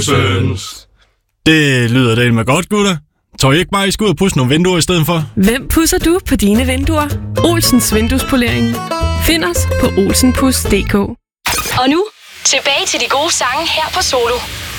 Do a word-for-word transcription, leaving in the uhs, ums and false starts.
Olsens. Det lyder det med godt, gutter. Tror I ikke bare, I skal ud og pudse nogle vinduer i stedet for? Hvem pudser du på dine vinduer? Olsens Vinduespolering. Find os på olsenpus punktum d k. Og nu, tilbage til de gode sange her på Solo.